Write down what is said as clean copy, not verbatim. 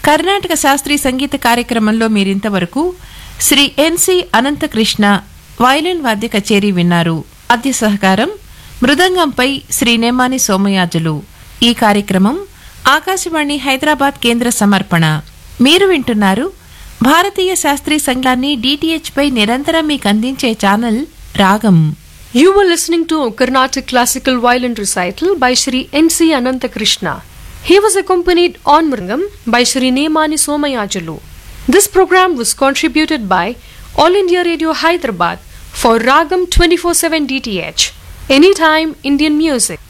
కర్ణాటక శాస్త్రీయ సంగీత కార్యక్రమంలో మీరింతవరకు శ్రీ ఎన్సి అనంతకృష్ణ వయలిన్ వాద్య కచేరీ విన్నారు. వాద్య సహకారం మృదంగంపై శ్రీ నేమాని సోమయాజులు. ఈ కార్యక్రమం ఆకాశవాణి హైదరాబాద్ కేంద్ర సమర్పణ. మీరు వింటున్నారు భారతీయ శాస్త్రీయ సంగీతాన్ని డిటిహెచ్ పై నిరంతరం మీకు అందించే ఛానల్ రాగం. You were listening to Carnatic Classical Violin Recital by Shri N.C. Anantakrishna. He was accompanied on Mrangam by Shri Nemani Somayajulu. This program was contributed by All India Radio Hyderabad for Ragam 24/7 DTH. Anytime Indian music.